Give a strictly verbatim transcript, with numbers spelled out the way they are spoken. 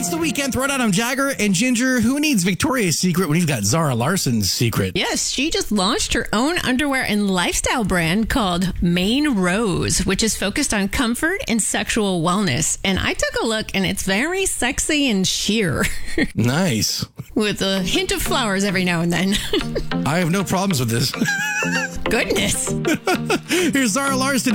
it's the weekend throwdown. I'm Jagger and Ginger. Who needs Victoria's Secret when you've got Zara Larson's secret? Yes, she just launched her own underwear and lifestyle brand called Maine Rose, which is focused on comfort and sexual wellness. And I took a look, and it's very sexy and sheer. Nice. With a hint of flowers every now and then. I have no problems with this. Goodness. Here's Zara Larson.